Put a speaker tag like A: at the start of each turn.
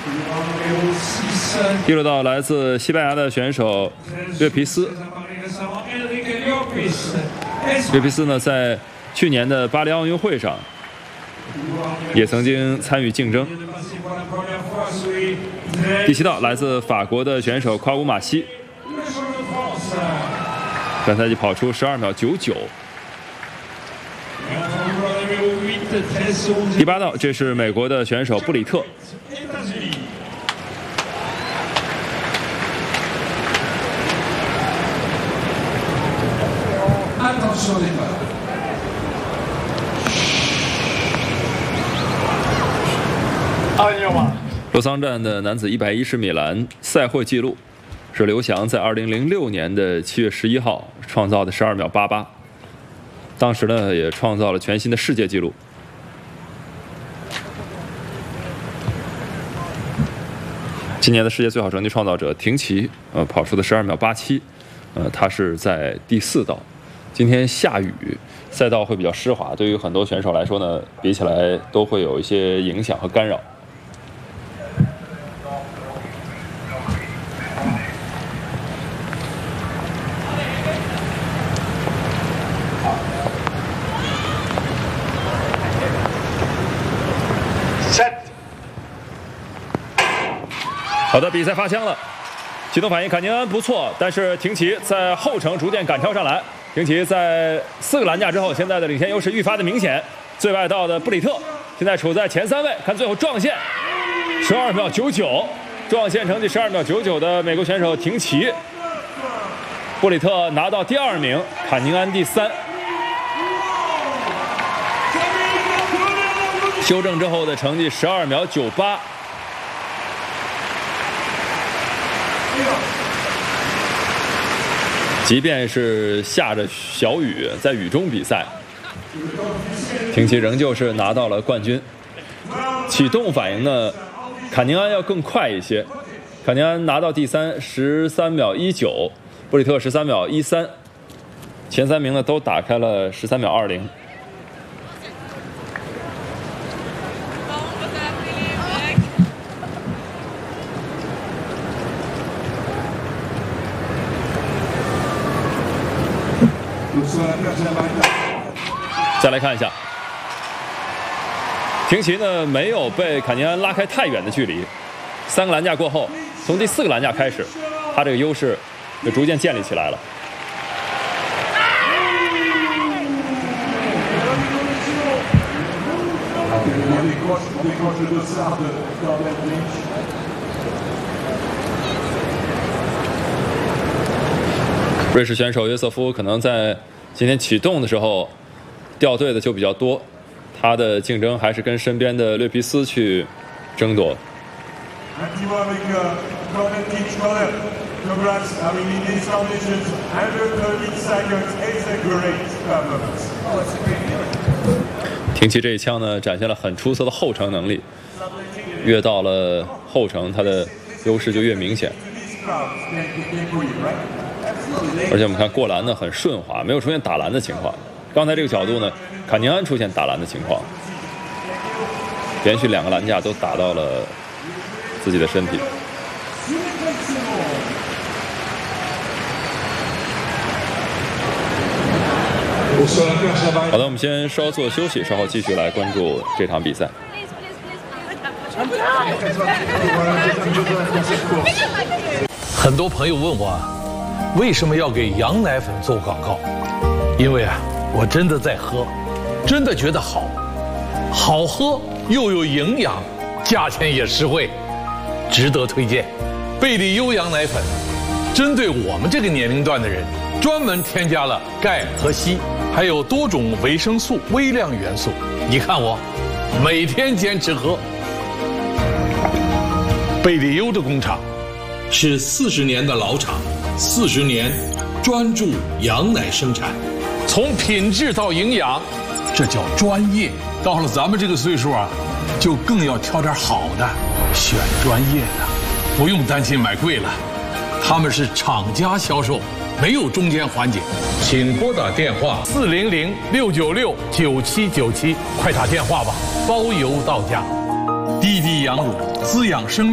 A: 第6道来自西班牙的选手略皮斯。略皮斯呢，在去年的巴黎奥运会上也曾经参与竞争。第7道来自法国的选手夸乌马西，本赛季跑出12秒99。第8道，这是美国的选手布里特。洛桑站的男子110米栏赛会纪录是刘翔在2006年的7月11号创造的12秒88，当时呢也创造了全新的世界纪录。今年的世界最好成绩创造者廷奇，跑出的12秒87，他是在第4道。今天下雨，赛道会比较湿滑，对于很多选手来说呢，比起来都会有一些影响和干扰。好的，比赛发枪了，启动反应，坎宁安不错，但是廷奇在后程逐渐赶超上来。廷奇在4个栏架之后，现在的领先优势愈发的明显。最外道的布里特现在处在前3位，看最后撞线，12秒99，撞线成绩12秒99的美国选手廷奇，布里特拿到第2名，坎宁安第3。修正之后的成绩12秒98。即便是下着小雨，在雨中比赛，廷奇仍旧是拿到了冠军。启动反应呢，坎宁安要更快一些，坎宁安拿到第3，13秒19，布里特13秒13，前3名呢都打开了13秒20。再来看一下，廷奇呢没有被坎宁安拉开太远的距离，3个栏架过后，从第4个栏架开始，他这个优势就逐渐建立起来了。瑞士选手约瑟夫可能在今天启动的时候掉队的就比较多，他的竞争还是跟身边的略皮斯去争夺。廷奇这一枪呢，展现了很出色的后程能力，越到了后程，他的优势就越明显。而且我们看过篮呢很顺滑，没有出现打篮的情况。刚才这个角度呢，坎宁安出现打篮的情况，连续2个篮架都打到了自己的身体。好的，我们先稍作休息，稍后继续来关注这场比赛。
B: 很多朋友问我，为什么要给羊奶粉做广告？因为啊，我真的在喝，真的觉得好，好喝又有营养，价钱也实惠，值得推荐。贝利优羊奶粉，针对我们这个年龄段的人，专门添加了钙和硒，还有多种维生素、微量元素。你看我，每天坚持喝。贝利优的工厂是40年的老厂，40年专注羊奶生产，从品质到营养，这叫专业。到了咱们这个岁数啊，就更要挑点好的，选专业的，不用担心买贵了。他们是厂家销售，没有中间环节。请拨打电话400-696-9797，快打电话吧，包邮到家。滴滴羊乳滋养生命。